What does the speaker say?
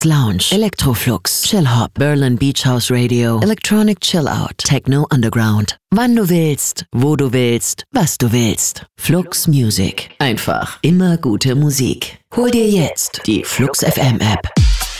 Lounge, Electroflux, Chill-Hop, Berlin Beach House Radio, Electronic Chill-Out, Techno Underground. Wann du willst, wo du willst, was du willst. Flux Music. Einfach immer gute Musik. Hol dir jetzt die Flux FM App.